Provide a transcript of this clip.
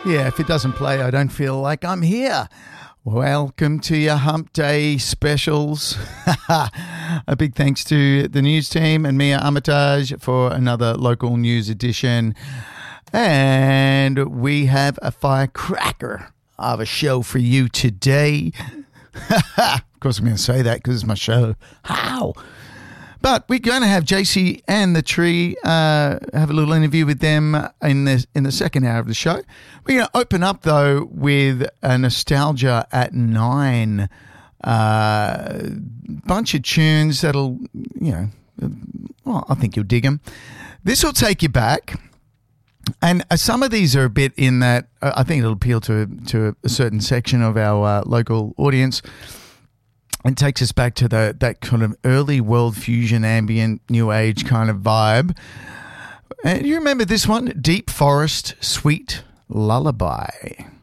Yeah, if it doesn't play, I don't feel like I'm here. Welcome to your Hump Day specials. A big thanks to the news team and Mia Armitage for another local news edition. And we have a firecracker of a show for you today. Of course, I'm going to say that because it's my show. How? But we're going to have JC and the Tree have a little interview with them in the second hour of the show. We're going to open up, though, with a Nostalgia at 9. Bunch of tunes that'll, well, I think you'll dig them. This will take you back. And some of these are a bit in that I think it'll appeal to a certain section of our local audience. And takes us back to that kind of early world fusion, ambient, new age kind of vibe. And you remember this one? Deep Forest, Sweet Lullaby.